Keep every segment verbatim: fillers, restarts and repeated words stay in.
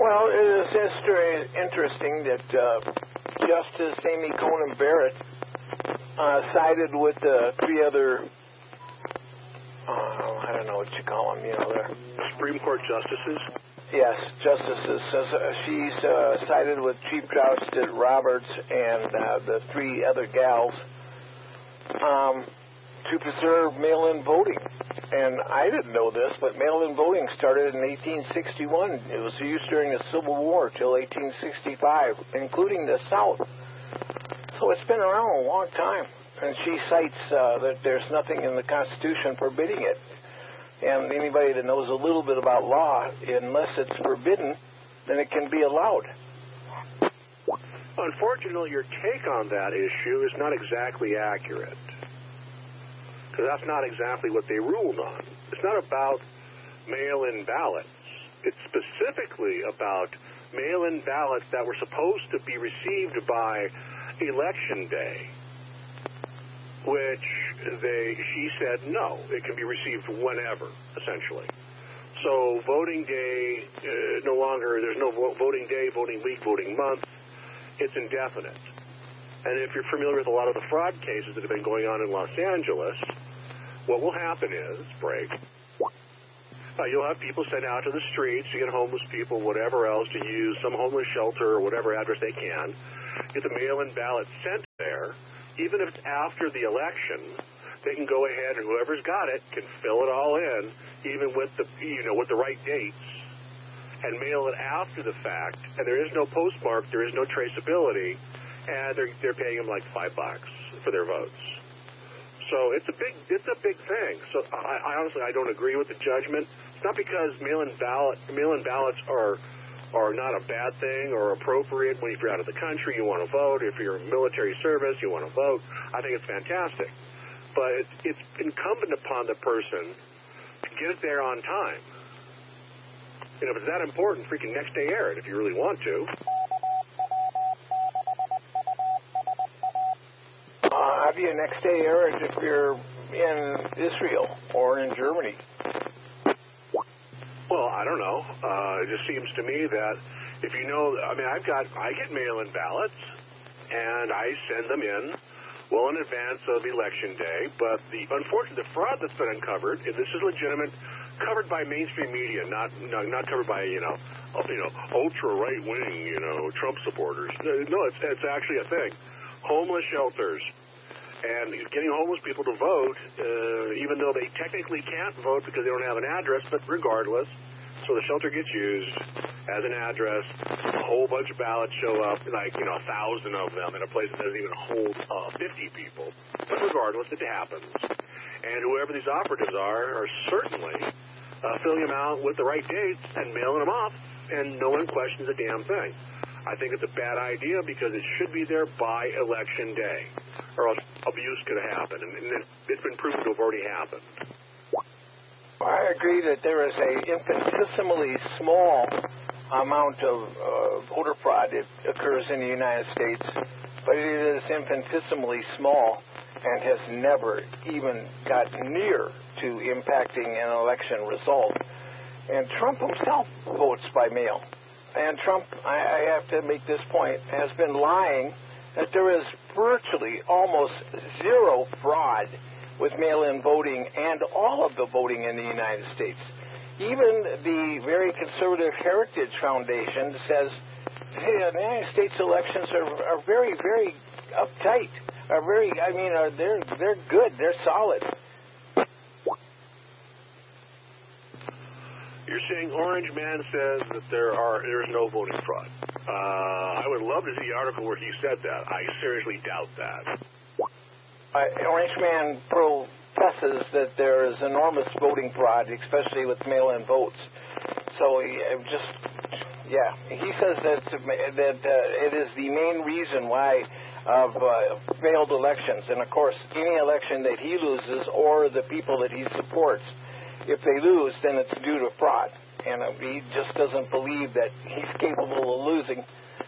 Well, it is inter- interesting that uh, Justice Amy Coney Barrett uh, sided with the three other, uh, I don't know what you call them, you know, the Supreme Court justices? Yes, justices. Uh, she's uh, sided with Chief Justice Roberts and uh, the three other gals um, to preserve mail-in voting. And I didn't know this, but mail-in voting started in eighteen sixty-one. It was used during the Civil War till eighteen sixty-five, including the South. So it's been around a long time. And she cites uh, that there's nothing in the Constitution forbidding it. And anybody that knows a little bit about law, unless it's forbidden, then it can be allowed. Unfortunately, your take on that issue is not exactly accurate. Because that's not exactly what they ruled on. It's not about mail-in ballots. It's specifically about mail-in ballots that were supposed to be received by Election Day, which they, she said, no, it can be received whenever, essentially. So voting day, uh, no longer, there's no vo- voting day, voting week, voting month. It's indefinite. And if you're familiar with a lot of the fraud cases that have been going on in Los Angeles, what will happen is, break, uh, you'll have people sent out to the streets to get homeless people, whatever else, to use some homeless shelter or whatever address they can, get the mail-in ballot sent there. Even if it's after the election, they can go ahead and whoever's got it can fill it all in, even with the, you know, with the right dates, and mail it after the fact. And there is no postmark, there is no traceability, and they're they're paying them like five bucks for their votes. So it's a big it's a big thing. So I, I honestly I don't agree with the judgment. It's not because mail-in ballot mail-in ballots are are not a bad thing or appropriate when if you're out of the country you want to vote. If you're in military service you want to vote. I think it's fantastic. But it's it's incumbent upon the person to get it there on time. You know, if it's that important, freaking next day air it if you really want to. Uh, have you next day air it if you're in Israel or in Germany? Well, I don't know. Uh, it just seems to me that if you know, I mean, I've got, I get mail-in ballots, and I send them in well in advance of Election Day, but the unfortunately, the fraud that's been uncovered, and this is legitimate, covered by mainstream media, not not, not covered by, you know, you know, ultra right-wing, you know, Trump supporters. No, it's, it's actually a thing. Homeless shelters. And getting homeless people to vote, uh, even though they technically can't vote because they don't have an address, but regardless, so the shelter gets used as an address, a whole bunch of ballots show up, like, you know, a thousand of them in a place that doesn't even hold uh, fifty people. But regardless, it happens. And whoever these operatives are are certainly uh, filling them out with the right dates and mailing them off, and no one questions a damn thing. I think it's a bad idea because it should be there by Election Day, or else abuse could happen, and it's been proven to have already happened. I agree that there is a infinitesimally small amount of uh, voter fraud that occurs in the United States, but it is infinitesimally small and has never even got near to impacting an election result. And Trump himself votes by mail. And Trump, I, I have to make this point, has been lying that there is virtually almost zero fraud with mail-in voting and all of the voting in the United States. Even the very conservative Heritage Foundation says, hey, the United States elections are, are very, very uptight. Are very, I mean, are, they're they're good. They're solid. You're saying Orange Man says that there are there is no voting fraud. Uh, I would love to see the article where he said that. I seriously doubt that. Uh, Orange Man professes that there is enormous voting fraud, especially with mail-in votes. So he uh, just, yeah, he says that that uh, it is the main reason why of uh, failed elections. And of course, any election that he loses or the people that he supports, if they lose, then it's due to fraud. And uh, he just doesn't believe that he's capable of losing.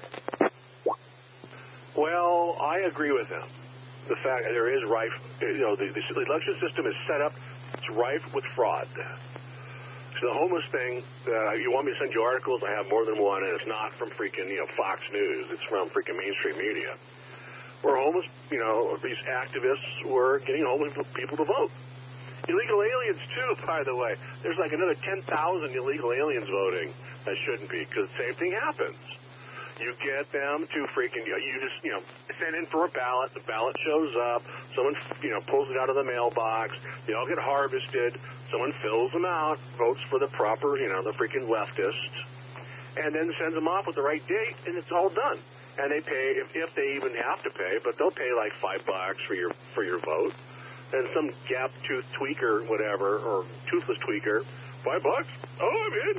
Well, I agree with him. The fact that there is rife, you know, the, the election system is set up, it's rife with fraud. So the homeless thing, uh, you want me to send you articles? I have more than one, and it's not from freaking, you know, Fox News. It's from freaking mainstream media. Where homeless, you know, these activists were getting homeless people to vote. Illegal aliens, too, by the way. There's like another ten thousand illegal aliens voting that shouldn't be, because the same thing happens. You get them to freaking, you, know, you just, you know, send in for a ballot. The ballot shows up. Someone, you know, pulls it out of the mailbox. They all get harvested. Someone fills them out, votes for the proper, you know, the freaking leftist, and then sends them off with the right date, and it's all done. And they pay, if, if they even have to pay, but they'll pay like five bucks for your for your vote. And some gap-toothed tweaker, whatever, or toothless tweaker, five bucks? Oh, I'm in.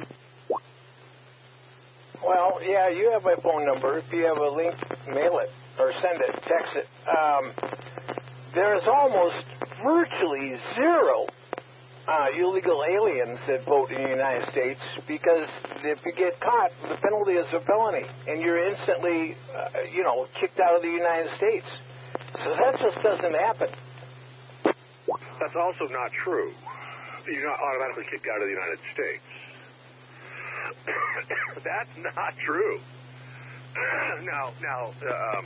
Well, yeah, you have my phone number. If you have a link, mail it or send it, text it. Um, there's almost virtually zero uh, illegal aliens that vote in the United States because if you get caught, the penalty is a felony, and you're instantly, uh, you know, kicked out of the United States. So that just doesn't happen. That's also not true. You're not automatically kicked out of the United States. That's not true. now, now, um,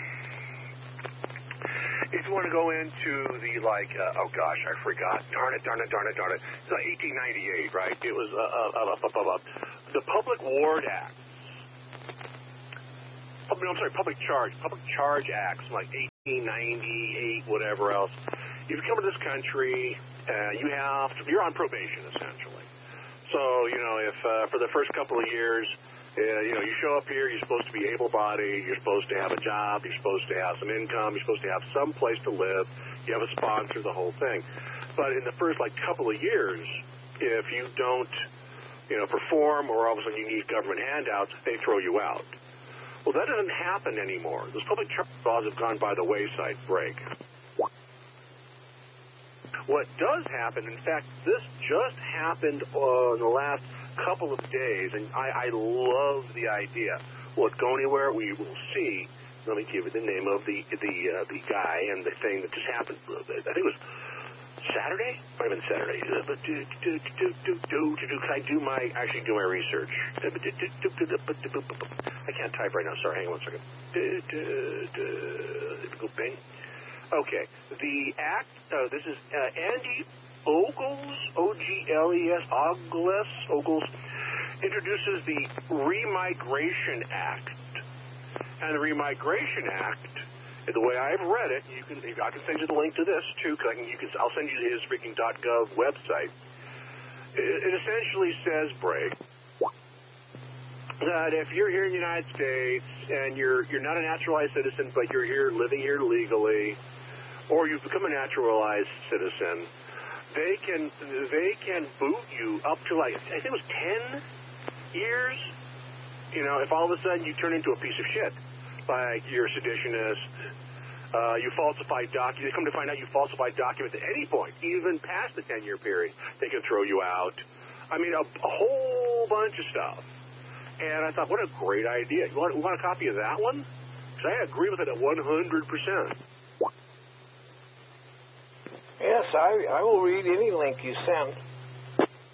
if you want to go into the, like, uh, oh gosh, I forgot. Darn it, darn it, darn it, darn it. It's like eighteen ninety-eight, right? It was uh, uh, uh, uh, uh, the Public Ward Act. Oh, no, I'm sorry, Public Charge. Public Charge Acts, like eighteen ninety-eight, whatever else. If you come to this country, uh, you have to, you're on probation, essentially. So, you know, if uh, for the first couple of years, uh, you know, you show up here, you're supposed to be able-bodied, you're supposed to have a job, you're supposed to have some income, you're supposed to have some place to live, you have a sponsor, the whole thing. But in the first, like, couple of years, if you don't, you know, perform or all of a sudden you need government handouts, they throw you out. Well, that doesn't happen anymore. Those public charge laws have gone by the wayside break. What does happen, in fact, this just happened uh, in the last couple of days, and I, I love the idea. Will it go anywhere? We will see. Let me give you the name of the the uh, the guy and the thing that just happened. I think it was Saturday? Might have been Saturday. But do do do do do do. Can I do my actually do my research? I can't type right now. Sorry, hang on one second. Go bing. Okay, the act, uh, this is uh, Andy Ogles, O G L E S, Ogles, Ogles, introduces the Remigration Act. And the Remigration Act, the way I've read it, you can, I can send you the link to this, too, because I can, you can, I'll send you his freaking .gov website. It, it essentially says, Bray, that if you're here in the United States and you're you're not a naturalized citizen, but you're here living here legally, or you've become a naturalized citizen, they can they can boot you up to, like, I think it was ten years. You know, if all of a sudden you turn into a piece of shit, like you're a seditionist, uh, you falsified documents, come to find out you falsified documents at any point, even past the ten-year period, they can throw you out. I mean, a, a whole bunch of stuff. And I thought, what a great idea. You want, you want a copy of that one? Because I agree with it at one hundred percent. Yes, I, I will read any link you send.